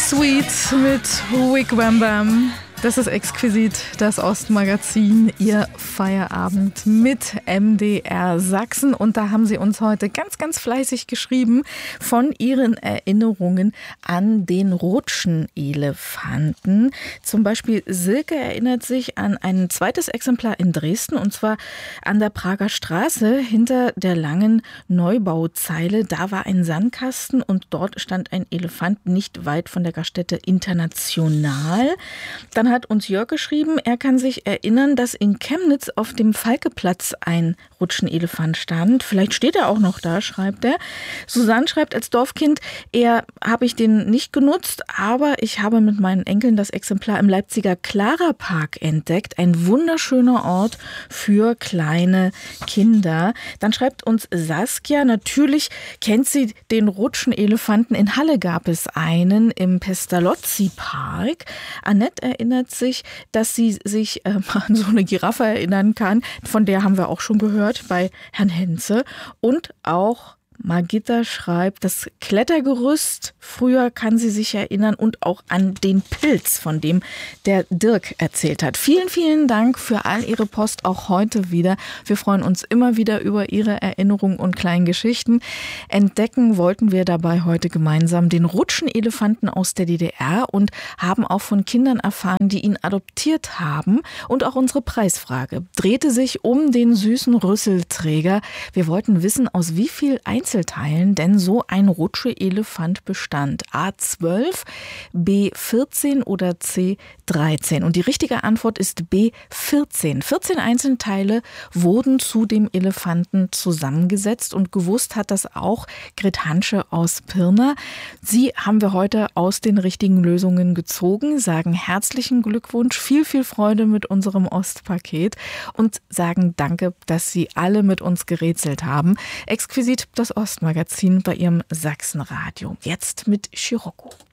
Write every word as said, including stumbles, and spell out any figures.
Sweet mit Wigwam Bam. Das ist exquisit, das Ostmagazin, Ihr Feierabend mit M D R Sachsen. Und da haben Sie uns heute ganz, ganz fleißig geschrieben von Ihren Erinnerungen an den Rutschenelefanten. Zum Beispiel Silke erinnert sich an ein zweites Exemplar in Dresden, und zwar an der Prager Straße hinter der langen Neubauzeile. Da war ein Sandkasten und dort stand ein Elefant nicht weit von der Gaststätte International. Dann hat uns Jörg geschrieben, er kann sich erinnern, dass in Chemnitz auf dem Falkeplatz ein Rutschenelefant stand. Vielleicht steht er auch noch da, schreibt er. Susanne schreibt als Dorfkind, eher habe ich den nicht genutzt, aber ich habe mit meinen Enkeln das Exemplar im Leipziger Clara Park entdeckt. Ein wunderschöner Ort für kleine Kinder. Dann schreibt uns Saskia, natürlich kennt sie den Rutschenelefanten. In Halle gab es einen im Pestalozzi Park. Annette erinnert sich, dass sie sich äh, an so eine Giraffe erinnern kann. Von der haben wir auch schon gehört bei Herrn Henze. Und auch Margitta schreibt, das Klettergerüst, früher kann sie sich erinnern, und auch an den Pilz, von dem der Dirk erzählt hat. Vielen, vielen Dank für all Ihre Post, auch heute wieder. Wir freuen uns immer wieder über Ihre Erinnerungen und kleinen Geschichten. Entdecken wollten wir dabei heute gemeinsam den Rutschenelefanten aus der D D R und haben auch von Kindern erfahren, die ihn adoptiert haben. Und auch unsere Preisfrage drehte sich um den süßen Rüsselträger. Wir wollten wissen, aus wie viel Einzelteilen denn so ein Rutschenelefant bestand. A zwölf, B vierzehn oder C dreizehn. Und die richtige Antwort ist B vierzehn. vierzehn Einzelteile wurden zu dem Elefanten zusammengesetzt, und gewusst hat das auch Grit Hansche aus Pirna. Sie haben wir heute aus den richtigen Lösungen gezogen, sagen herzlichen Glückwunsch, viel, viel Freude mit unserem Ostpaket und sagen danke, dass Sie alle mit uns gerätselt haben. Exquisit das Ostmagazin bei Ihrem Sachsenradio. Jetzt mit Scirocco.